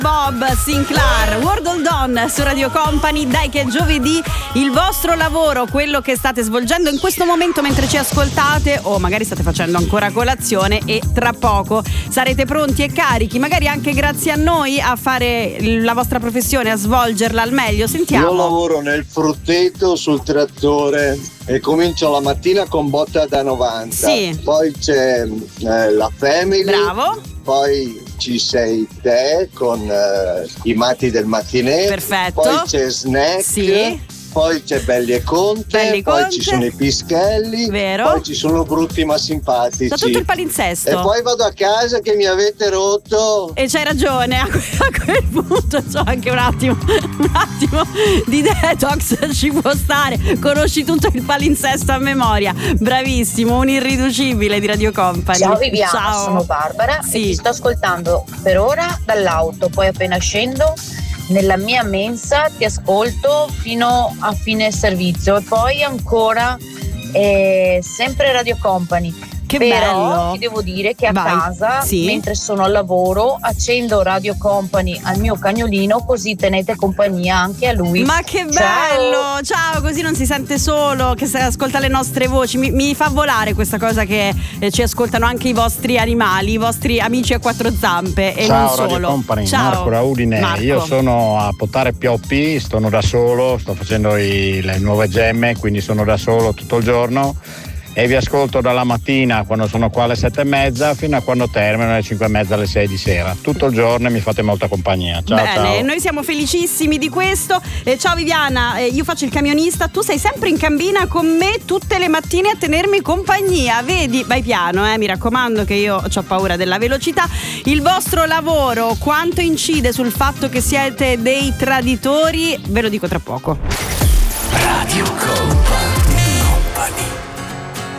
Bob Sinclair, World Hold On su Radio Company. Dai che è giovedì, il vostro lavoro, quello che state svolgendo in questo momento mentre ci ascoltate, o magari state facendo ancora colazione e tra poco sarete pronti e carichi, magari anche grazie a noi, a fare la vostra professione, a svolgerla al meglio. Sentiamo. Io lavoro nel frutteto sul trattore e comincio la mattina con botta da 90. Sì. Poi c'è la Family. Bravo. Poi ci sei te con i matti del mattinè. Perfetto. Poi c'è Snack. Sì. Poi c'è Belli e Conte. Poi ci sono i Pischelli. Vero. Poi ci sono Brutti ma simpatici. Da tutto il palinsesto. E poi vado a casa che mi avete rotto. E c'hai ragione, a quel punto c'ho anche un attimo di detox, ci può stare. Conosci tutto il palinsesto a memoria. Bravissimo, un irriducibile di Radio Company. Ciao Viviana, Ciao. sono Barbara Sì. e ti sto ascoltando per ora dall'auto, poi appena scendo nella mia mensa ti ascolto fino a fine servizio e poi ancora sempre Radio Company. Che Però bello. ti devo dire che a Vai. casa, Sì. mentre sono al lavoro, accendo Radio Company al mio cagnolino, così tenete compagnia anche a lui. Ma che Ciao. bello, ciao, così non si sente solo, che ascolta le nostre voci. Mi fa volare questa cosa che ci ascoltano anche i vostri animali, i vostri amici a quattro zampe e Ciao non solo. Radio Company, Ciao. Marco da Udine. Marco. Io sono a Potare Pioppi, sono da solo, sto facendo le nuove gemme, quindi sono da solo tutto il giorno e vi ascolto dalla mattina quando sono qua alle 7:30 fino a quando termino alle 5:30, alle 6 di sera, tutto il giorno, e mi fate molta compagnia. Ciao. Bene, ciao. noi siamo felicissimi di questo. Ciao Viviana, io faccio il camionista, tu sei sempre in cabina con me tutte le mattine a tenermi compagnia. Vedi, vai piano, mi raccomando, che io ho paura della velocità. Il vostro lavoro quanto incide sul fatto che siete dei traditori? Ve lo dico tra poco.